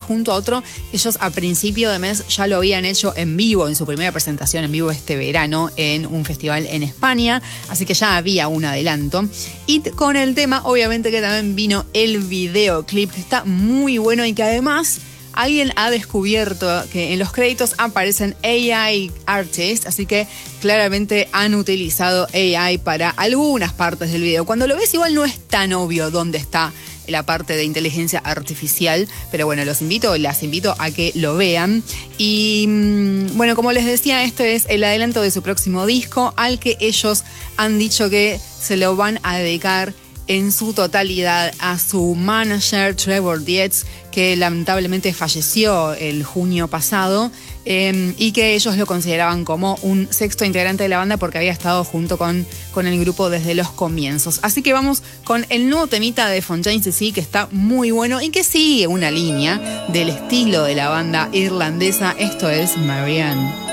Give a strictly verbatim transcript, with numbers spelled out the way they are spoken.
junto a otro. Ellos a principio de mes ya lo habían hecho en vivo, en su primera presentación en vivo este verano en un festival en España, así que ya había un adelanto. Y con el tema, obviamente que también vino el videoclip, que está muy bueno y que además alguien ha descubierto que en los créditos aparecen A I artists, así que claramente han utilizado A I para algunas partes del video. Cuando lo ves igual no es tan obvio dónde está la parte de inteligencia artificial, pero bueno, los invito, las invito a que lo vean. Y bueno, como les decía, esto es el adelanto de su próximo disco, al que ellos han dicho que se lo van a dedicar en su totalidad a su manager Trevor Dietz, que lamentablemente falleció el junio pasado, eh, y que ellos lo consideraban como un sexto integrante de la banda porque había estado junto con, con el grupo desde los comienzos. Así que vamos con el nuevo temita de Fontaine D C, que está muy bueno y que sigue una línea del estilo de la banda irlandesa. Esto es Marianne.